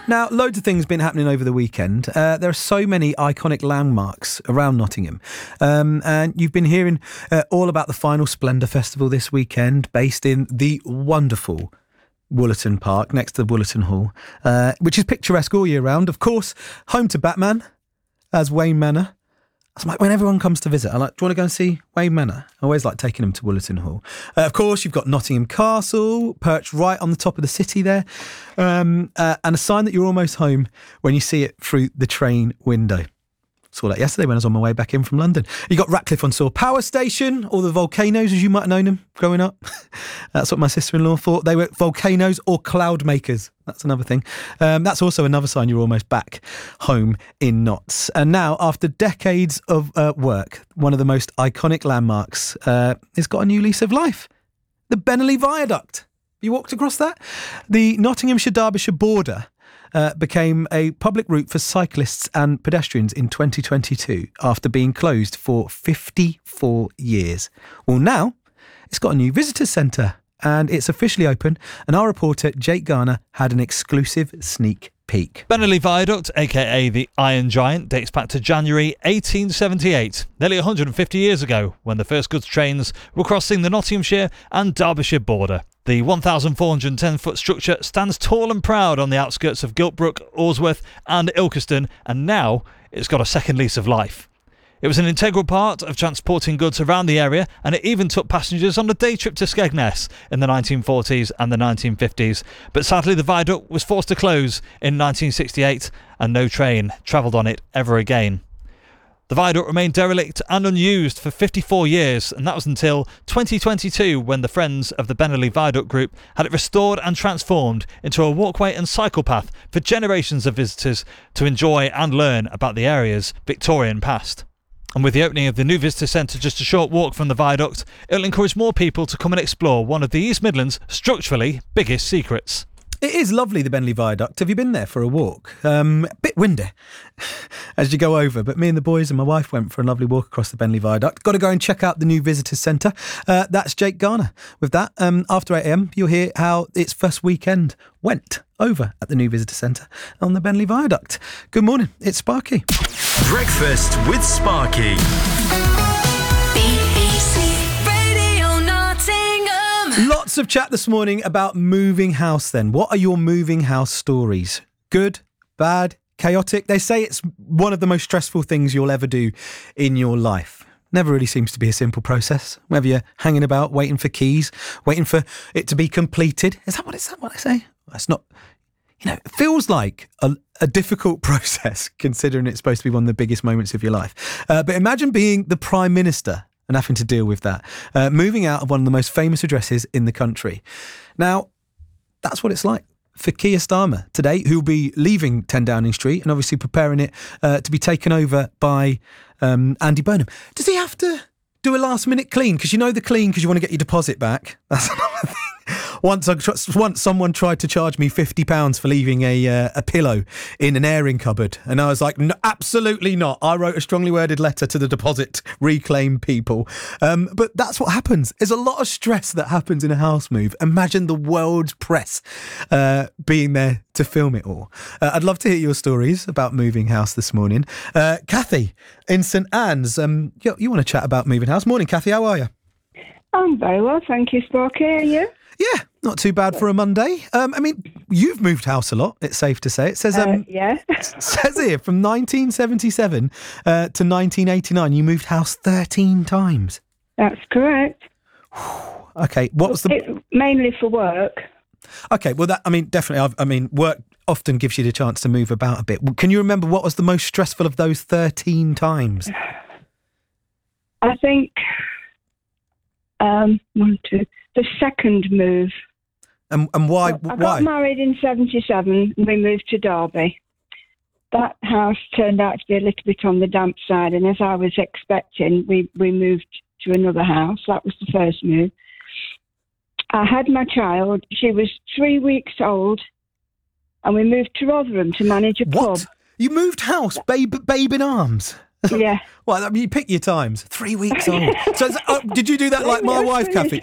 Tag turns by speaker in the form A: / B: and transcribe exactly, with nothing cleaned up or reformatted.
A: Now, loads of things been happening over the weekend. Uh, there are so many iconic landmarks around Nottingham. Um, and you've been hearing uh, all about the Final Splendour Festival this weekend, based in the wonderful Woollerton Park, next to the Woollerton Hall, uh, which is picturesque all year round. Of course, home to Batman, as Wayne Manor. I'm like, when everyone comes to visit, I'm like, do you want to go and see Wayne Manor? I always like taking them to Woollerton Hall. Uh, of course, you've got Nottingham Castle, perched right on the top of the city there, um, uh, and a sign that you're almost home when you see it through the train window. Saw that yesterday when I was on my way back in from London. You got Ratcliffe-on-Soar Power Station, or the volcanoes, as you might have known them growing up. That's what my sister-in-law thought. They were volcanoes or cloud makers. That's another thing. Um, that's also another sign you're almost back home in Notts. And now, after decades of uh, work, one of the most iconic landmarks uh, has got a new lease of life. The Bennerley Viaduct. You walked across that? The Nottinghamshire-Derbyshire border Uh, became a public route for cyclists and pedestrians in twenty twenty-two after being closed for fifty-four years. Well, now it's got a new visitor centre and it's officially open, and our reporter Jake Garner had an exclusive sneak peek.
B: Bennerley Viaduct, aka the Iron Giant, dates back to January eighteen seventy-eight, nearly one hundred fifty years ago, when the first goods trains were crossing the Nottinghamshire and Derbyshire border. The one thousand four hundred ten foot structure stands tall and proud on the outskirts of Giltbrook, Alresworth and Ilkeston, and now it's got a second lease of life. It was an integral part of transporting goods around the area, and it even took passengers on a day trip to Skegness in the nineteen forties and the nineteen fifties. But sadly, the viaduct was forced to close in nineteen sixty-eight, and no train travelled on it ever again. The viaduct remained derelict and unused for fifty-four years, and that was until twenty twenty-two, when the Friends of the Bennerley Viaduct Group had it restored and transformed into a walkway and cycle path for generations of visitors to enjoy and learn about the area's Victorian past. And with the opening of the new visitor centre just a short walk from the viaduct, it'll encourage more people to come and explore one of the East Midlands' structurally biggest secrets.
A: It is lovely, the Bennerley Viaduct. Have you been there for a walk? Um, a bit windy as you go over, but me and the boys and my wife went for a lovely walk across the Bennerley Viaduct. Got to go and check out the new visitor centre. Uh, that's Jake Garner. With that, um, after eight a.m, you'll hear how its first weekend went over at the new visitor centre on the Bennerley Viaduct. Good morning, it's Sparky.
C: Breakfast with Sparky.
A: Lots of chat this morning about moving house then. What are your moving house stories? Good, bad, chaotic? They say it's one of the most stressful things you'll ever do in your life. Never really seems to be a simple process. Whether you're hanging about, waiting for keys, waiting for it to be completed. Is that what, is that what I say? It's not, you know, it feels like a, a difficult process considering it's supposed to be one of the biggest moments of your life. Uh, but imagine being the Prime Minister and having to deal with that. Uh, moving out of one of the most famous addresses in the country. Now, that's what it's like for Keir Starmer today, who'll be leaving ten Downing Street and obviously preparing it uh, to be taken over by um, Andy Burnham. Does he have to do a last minute clean? Because you know the clean because you want to get your deposit back. That's another thing. Once, I, once someone tried to charge me fifty pounds for leaving a uh, a pillow in an airing cupboard. And I was like, no, absolutely not. I wrote a strongly worded letter to the deposit reclaim people. Um, but that's what happens. There's a lot of stress that happens in a house move. Imagine the world's press uh, being there to film it all. Uh, I'd love to hear your stories about moving house this morning. Uh, Kathy in St Anne's, um, you, you want to chat about moving house? Morning, Kathy. How are you?
D: I'm very well, thank you, Sparky. Are you?
A: Yeah, not too bad for a Monday. Um, I mean, you've moved house a lot, it's safe to say. It says, um,
D: Uh, yeah.
A: it says here, from nineteen seventy-seven uh, to nineteen eighty-nine, you moved house thirteen times.
D: That's correct.
A: Okay, what was the...
D: It, mainly for work.
A: Okay, well, that, I mean, definitely, I've, I mean, work often gives you the chance to move about a bit. Can you remember what was the most stressful of those thirteen times?
D: I think, um, one, two, the second move.
A: And, and why?
D: I got
A: why?
D: married in seventy-seven and we moved to Derby. That house turned out to be a little bit on the damp side, and as I was expecting, we, we moved to another house. That was the first move. I had my child. She was three weeks old, and we moved to Rotherham to manage a
A: What?
D: pub.
A: You moved house, babe, babe in arms?
D: Yeah.
A: Well, I mean, you pick your times. Three weeks old. So, is that- oh, did you do that like my wife, Kathy?